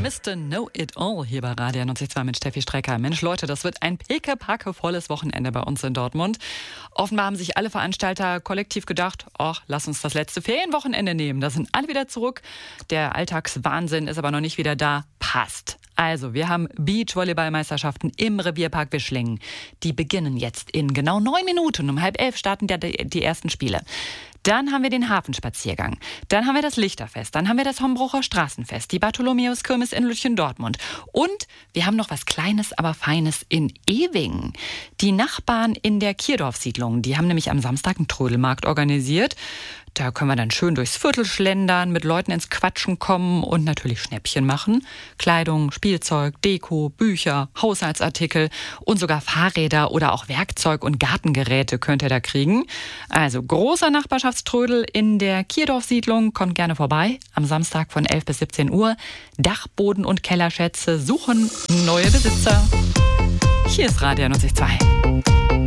Mr. Know-It-All hier bei Radio 92 mit Steffi Strecker. Mensch Leute, das wird ein pickepackevolles Wochenende bei uns in Dortmund. Offenbar haben sich alle Veranstalter kollektiv gedacht, ach, lass uns das letzte Ferienwochenende nehmen. Da sind alle wieder zurück. Der Alltagswahnsinn ist aber noch nicht wieder da. Passt. Also, wir haben Beachvolleyballmeisterschaften im Revierpark Wischlingen. Die beginnen jetzt in genau 9 Minuten. Um 10:30 starten die ersten Spiele. Dann haben wir den Hafenspaziergang. Dann haben wir das Lichterfest. Dann haben wir das Hombrucher Straßenfest, die Bartholomäuskirmes in Lütchen-Dortmund. Und wir haben noch was Kleines, aber Feines in Ewingen. Die Nachbarn in der Kierdorf-Siedlung, die haben nämlich am Samstag einen Trödelmarkt organisiert. Da können wir dann schön durchs Viertel schlendern, mit Leuten ins Quatschen kommen und natürlich Schnäppchen machen. Kleidung, Spielzeug, Deko, Bücher, Haushaltsartikel und sogar Fahrräder oder auch Werkzeug und Gartengeräte könnt ihr da kriegen. Also großer Nachbarschaftströdel in der Kierdorf-Siedlung. Kommt gerne vorbei. Am Samstag von 11 bis 17 Uhr. Dachboden- und Kellerschätze suchen neue Besitzer. Hier ist Radio 92.